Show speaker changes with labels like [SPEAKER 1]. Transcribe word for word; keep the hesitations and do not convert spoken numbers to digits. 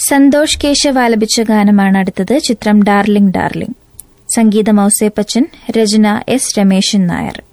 [SPEAKER 1] സന്തോഷ് കേശവ് ആലപിച്ച ഗാനമാണ് അടുത്തത്. ചിത്രം ഡാർലിംഗ് ഡാർലിംഗ്. സംഗീതം ഔസേപ്പച്ചൻ, രചന എസ് രമേശൻ നായർ.